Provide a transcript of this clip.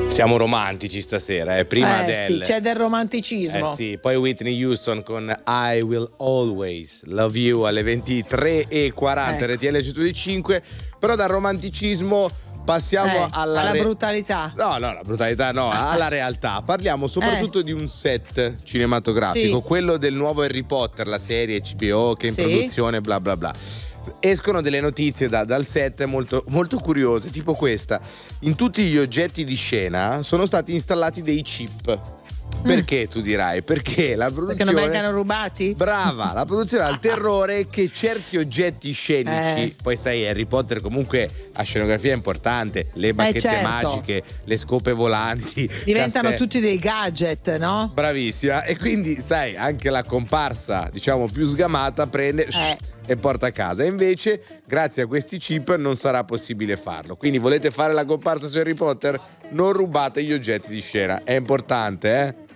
Siamo romantici stasera, prima Adele. Sì, c'è del romanticismo. Sì, poi Whitney Houston con I Will Always Love You alle 23:40 RTL 105. Però dal romanticismo passiamo alla brutalità. No, la brutalità no, alla realtà. Parliamo soprattutto di un set cinematografico, quello del nuovo Harry Potter, la serie HBO che è in produzione, bla bla bla. Escono delle notizie dal set molto, molto curiose, tipo questa: in tutti gli oggetti di scena sono stati installati dei chip. Perché tu dirai? Perché la produzione, perché non vengano rubati? Brava, la produzione ha il terrore che certi oggetti scenici, poi sai, Harry Potter comunque ha scenografia importante, le bacchette magiche, le scope volanti diventano tutti dei gadget, no? Bravissima. E quindi sai, anche la comparsa diciamo più sgamata prende e porta a casa. E invece grazie a questi chip non sarà possibile farlo. Quindi volete fare la comparsa su Harry Potter? Non rubate gli oggetti di scena, è importante,